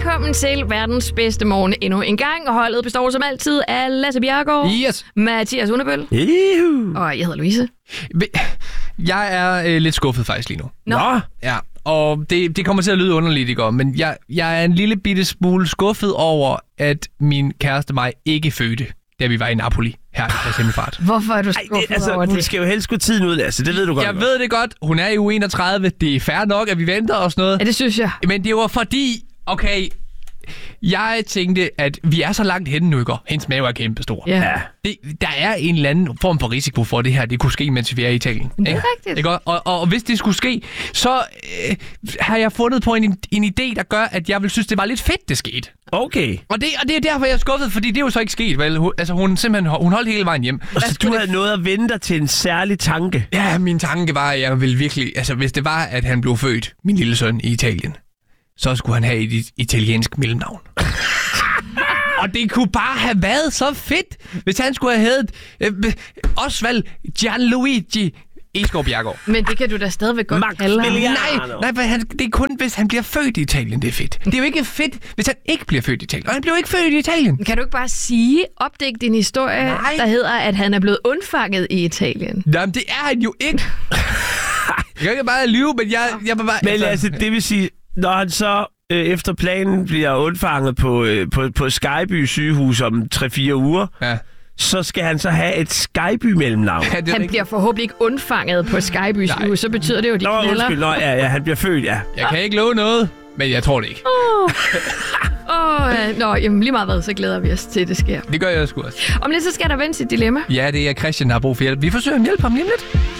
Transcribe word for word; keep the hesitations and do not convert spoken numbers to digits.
Velkommen til verdens bedste morgen endnu en gang. Holdet består som altid af Lasse Bjerregaard, Yes. Mathias Underbøl Juhu. og jeg hedder Louise. Jeg er øh, lidt skuffet faktisk lige nu. Nå. Nå. Ja, og det, det kommer til at lyde underligt, ikke? Men jeg, jeg er en lille bitte smule skuffet over, at min kæreste mig ikke fødte, da vi var i Napoli her i Kristi Himmelfart. Hvorfor er du Ej, skuffet det, altså, over hun det? skal jo helst gå tiden ud, Lasse. Det ved du godt. Jeg ved det godt. Hun er i uge enogtredive. Det er fair nok, at vi venter og sådan noget. Ja, det synes jeg. Men det var fordi, okay, jeg tænkte, at vi er så langt henne nu, ikke? Hendes mave er kæmpe stor. Ja. Ja. Det, der er en eller anden form for risiko for, at det her det kunne ske, mens vi er i Italien. Det er ikke? rigtigt. Ikke? Og, og, og hvis det skulle ske, så øh, har jeg fundet på en, en idé, der gør, at jeg vil synes, det var lidt fedt, det skete. Okay. Og det, og det er derfor, jeg er skuffet, fordi det er jo så ikke sket, vel? Hun, altså, hun simpelthen hun holdt hele vejen hjem. Og så du havde noget at vente dig til en særlig tanke. Ja, min tanke var, at jeg ville virkelig... Altså, hvis det var, at han blev født, min lille søn, i Italien, så skulle han have et italiensk mellemnavn. Og det kunne bare have været så fedt, hvis han skulle have heddet øh, Osvald Gianluigi Eskov Bjerregaard. Men det kan du da stadigvæk godt Max kalde ham. Milliard. Nej, nej, for han, det er kun, hvis han bliver født i Italien, det er fedt. Det er jo ikke fedt, hvis han ikke bliver født i Italien. Og han blev ikke født i Italien. Kan du ikke bare sige, opdække din historie, Nej. der hedder, at han er blevet undfanget i Italien? Jamen, det er han jo ikke. Jeg kan ikke bare lyve, men jeg, jeg var bare... Men altså, det vil sige, når han så øh, efter planen bliver undfanget på, øh, på, på Skyby sygehus om tre fire uger, Ja. så skal han så have et Skyby-mellemnavn. Ja, det er Han rigtigt. bliver forhåbentlig ikke undfanget på Skyby Nej. sygehus, så betyder det jo, at de Nå, knælder. undskyld. Nå, ja, ja, han bliver født, ja. Jeg kan ikke love noget, men jeg tror det ikke. Åh, oh, nå, jamen lige meget hvad, så glæder vi os til, at det sker. Det gør jeg sgu også. Om lidt, så skal der vende sit dilemma. Ja, det er Christian, der har brug for hjælp. Vi forsøger at hjælpe ham lige om lidt.